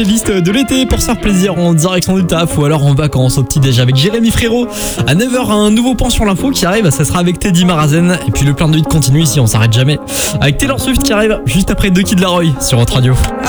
Liste de l'été pour se faire plaisir en direction du taf ou alors en vacances au petit-déj avec Jérémy Frérot. À 9h, un nouveau point sur l'info qui arrive, ça sera avec Teddy Marazen. Et puis le plein de nuit continue ici, on s'arrête jamais. Avec Taylor Swift qui arrive juste après deux Kid Laroi sur Hot Radio.